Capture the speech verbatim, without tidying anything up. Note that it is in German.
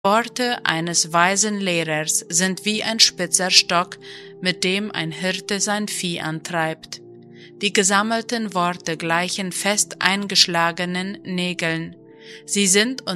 Worte eines weisen Lehrers sind wie ein spitzer Stock, mit dem ein Hirte sein Vieh antreibt. Die gesammelten Worte gleichen fest eingeschlagenen Nägeln. Sie sind